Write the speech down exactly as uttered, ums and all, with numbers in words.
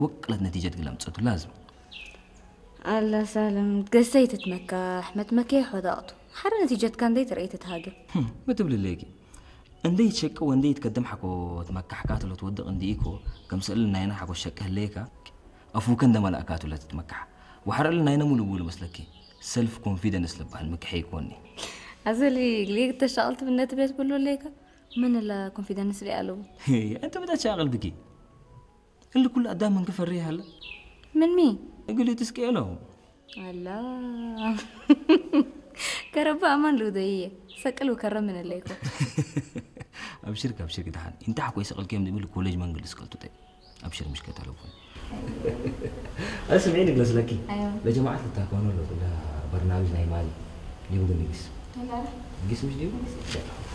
وقلت نتيجة قلم تصدق لازم الله سالم قسيت تمكح ما تمكيح وضغط حر نتيجة كان ديت رأيت تهاجم ما تبلي ليكي اندي تشك واندي تقدم حكو تمكح حكات لو تودق انديكو كم سألنا هنا حكو الشك هليكا أفو كان دم ملأكات ولا تتمكح وحر لنا هنا مولو بولو مسلكي سيلف كونفيدنس لبها المكحي يكوني أزلي ليك تشغلت بالنت بيت بقول ليك من الكونفيدنس اللي قالوا انت بدأت شاغل بكي اللي كل قدام من كفر ريها هلا من مين؟ يقول لي تسكيله الله كربا أمان لودية سكلوا كرم من الليكو أبشرك أبشرك دحان انت حكو يسأل كيم دي بيقول كوليج مانجل سكالتو تاي أبشر مشكلة تلفون أسمعيني جلس لكي أيوة لجماعة التاكوانو لو كلها برنامج نايماني جيبوا نجس لا نجس مش جيبوا